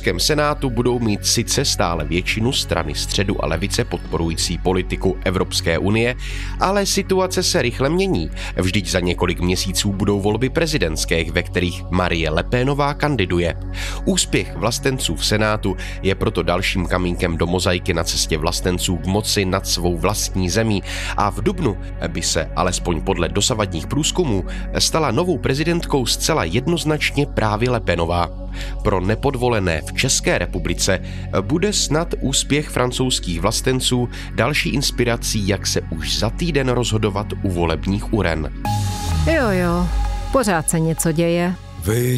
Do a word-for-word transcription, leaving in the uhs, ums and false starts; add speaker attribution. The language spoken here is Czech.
Speaker 1: francouzském senátu budou mít sice stále většinu strany středu a levice podporující politiku Evropské unie, ale situace se rychle mění. Vždyť za několik měsíců budou volby prezidentské, ve kterých Marie Le Penová kandiduje. Úspěch vlastenců v senátu je proto dalším kamínkem do mozaiky na cestě vlastenců k moci nad svou vlastní zemí a v dubnu by se, alespoň podle dosavadních průzkumů, stala novou prezidentkou zcela jednoznačně právě Le Penová. Pro nepodvolené v České republice bude snad úspěch francouzských vlastenců další inspirací, jak se už za týden rozhodovat u volebních uren.
Speaker 2: Jo, jo, pořád se něco děje.
Speaker 3: Vy